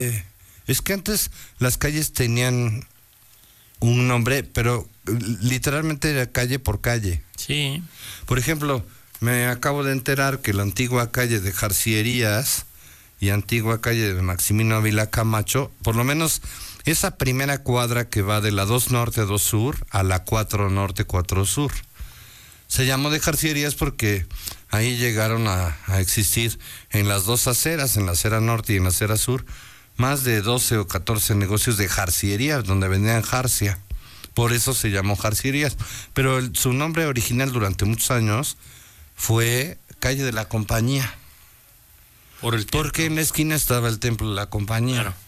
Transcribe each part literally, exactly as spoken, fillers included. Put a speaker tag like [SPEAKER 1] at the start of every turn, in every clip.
[SPEAKER 1] Eh, es que antes las calles tenían un nombre, pero literalmente era calle por calle.
[SPEAKER 2] Sí.
[SPEAKER 1] Por ejemplo, me acabo de enterar que la antigua calle de Jarcierías y antigua calle de Maximino Ávila Camacho, por lo menos esa primera cuadra que va de la dos Norte a dos Sur a la cuatro Norte, cuatro Sur, se llamó de Jarcierías porque ahí llegaron a, a existir en las dos aceras, en la acera norte y en la acera sur, más de doce o catorce negocios de jarcierías, donde vendían jarcia. Por eso se llamó Jarcierías. Pero el, su nombre original durante muchos años fue Calle de la Compañía.
[SPEAKER 2] Por el
[SPEAKER 1] porque en la esquina estaba el Templo de la Compañía.
[SPEAKER 2] Claro.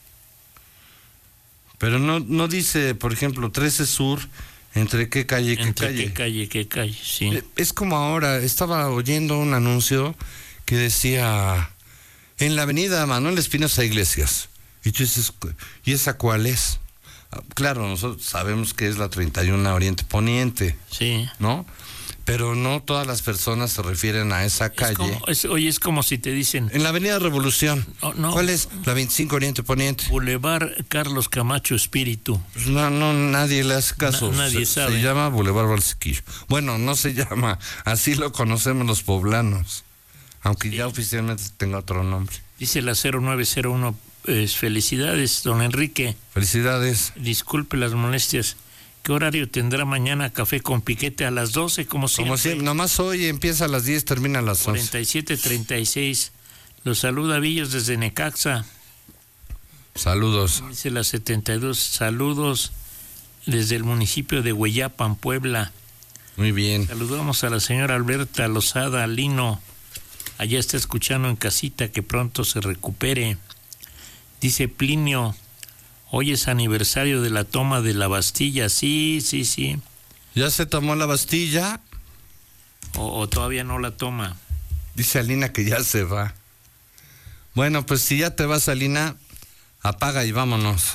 [SPEAKER 1] Pero no, no dice, por ejemplo, trece Sur, ¿entre qué calle y qué
[SPEAKER 2] Entre
[SPEAKER 1] calle?
[SPEAKER 2] qué calle, qué calle, sí.
[SPEAKER 1] Es como ahora, estaba oyendo un anuncio que decía, en la avenida Manuel Espinosa Iglesias. Y tú dices, ¿y esa cuál es? Claro, nosotros sabemos que es la treinta y uno Oriente Poniente,
[SPEAKER 2] sí,
[SPEAKER 1] ¿no? Pero no todas las personas se refieren a esa calle.
[SPEAKER 2] Es como, es, oye, es como si te dicen...
[SPEAKER 1] En la avenida Revolución.
[SPEAKER 2] Oh, no.
[SPEAKER 1] ¿Cuál es? La veinticinco Oriente Poniente.
[SPEAKER 2] Boulevard Carlos Camacho Espíritu.
[SPEAKER 1] Pues no, no, nadie le hace caso.
[SPEAKER 2] Na, nadie
[SPEAKER 1] se,
[SPEAKER 2] sabe.
[SPEAKER 1] Se llama Boulevard Valsequillo. Bueno, no se llama, así lo conocemos los poblanos. Aunque sí, ya oficialmente tenga otro nombre.
[SPEAKER 2] Dice la cero nueve cero uno, eh, felicidades, don Enrique.
[SPEAKER 1] Felicidades.
[SPEAKER 2] Disculpe las molestias. ¿Qué horario tendrá mañana Café con Piquete? A las doce, como siempre.
[SPEAKER 1] Como siempre, nomás hoy empieza a las diez, termina a las once.
[SPEAKER 2] cuarenta y siete treinta y seis. Los saluda Villos desde Necaxa.
[SPEAKER 1] Saludos.
[SPEAKER 2] Dice la setenta y dos, saludos desde el municipio de Hueyapan, Puebla.
[SPEAKER 1] Muy bien.
[SPEAKER 2] Saludamos a la señora Alberta Lozada Lino. Allá está escuchando en casita, que pronto se recupere. Dice Plinio, hoy es aniversario de la toma de la Bastilla. Sí, sí, sí.
[SPEAKER 1] ¿Ya se tomó la Bastilla?
[SPEAKER 2] O, o todavía no la toma.
[SPEAKER 1] Dice Alina que ya se va. Bueno, pues si ya te vas, Alina, apaga y vámonos.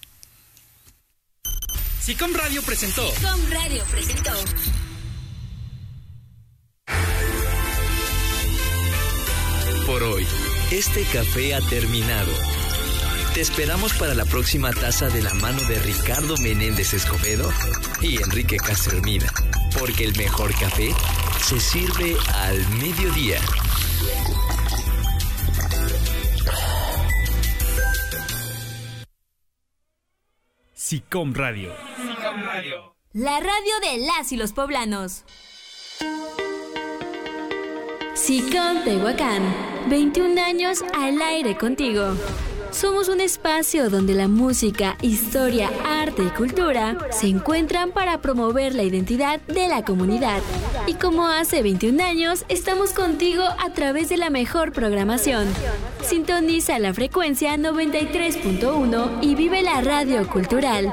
[SPEAKER 3] Sicom Radio presentó.
[SPEAKER 4] Sicom Radio presentó.
[SPEAKER 5] Por hoy, este café ha terminado. Te esperamos para la próxima taza de la mano de Ricardo Menéndez Escobedo y Enrique Castro Hermida, porque el mejor café se sirve al mediodía.
[SPEAKER 3] Sicom Radio. Sicom Radio.
[SPEAKER 4] La radio de las y los poblanos. Sicom Tehuacán, veintiún años al aire contigo. Somos un espacio donde la música, historia, arte y cultura se encuentran para promover la identidad de la comunidad. Y como hace veintiún años, estamos contigo a través de la mejor programación. Sintoniza la frecuencia noventa y tres punto uno y vive la radio cultural.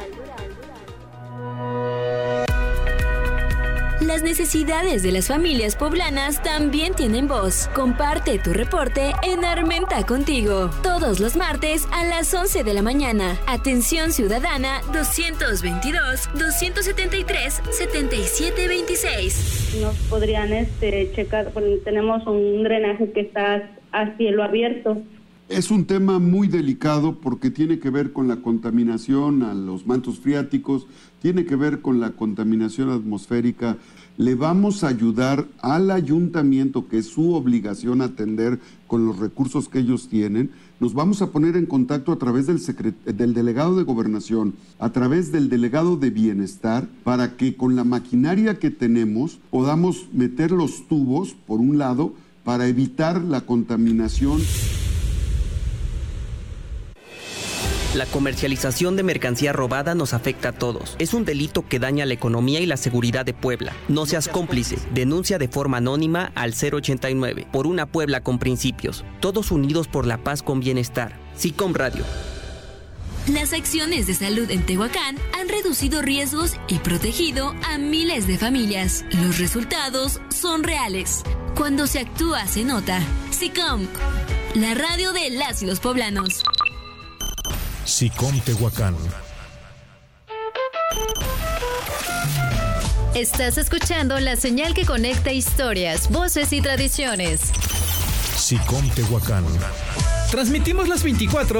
[SPEAKER 4] Las necesidades de las familias poblanas también tienen voz. Comparte tu reporte en Armenta Contigo. Todos los martes a las once de la mañana. Atención ciudadana doscientos veintidós, doscientos setenta y tres, setenta y siete veintiséis.
[SPEAKER 6] Nos podrían este, checar, bueno, tenemos un drenaje que está a cielo abierto.
[SPEAKER 7] Es un tema muy delicado porque tiene que ver con la contaminación a los mantos freáticos, tiene que ver con la contaminación atmosférica. Le vamos a ayudar al ayuntamiento, que es su obligación atender con los recursos que ellos tienen. Nos vamos a poner en contacto a través del, secret- del delegado de Gobernación, a través del delegado de Bienestar, para que con la maquinaria que tenemos podamos meter los tubos, por un lado, para evitar la contaminación.
[SPEAKER 5] La comercialización de mercancía robada nos afecta a todos. Es un delito que daña la economía y la seguridad de Puebla. No seas cómplice. Denuncia de forma anónima al cero ochenta y nueve. Por una Puebla con principios. Todos unidos por la paz con bienestar. Sicom Radio.
[SPEAKER 4] Las acciones de salud en Tehuacán han reducido riesgos y protegido a miles de familias. Los resultados son reales. Cuando se actúa, se nota. Sicom, la radio de las y los poblanos.
[SPEAKER 8] Sicom Tehuacán.
[SPEAKER 9] Estás escuchando la señal que conecta historias, voces y tradiciones.
[SPEAKER 8] Sicom Tehuacán.
[SPEAKER 3] Transmitimos las veinticuatro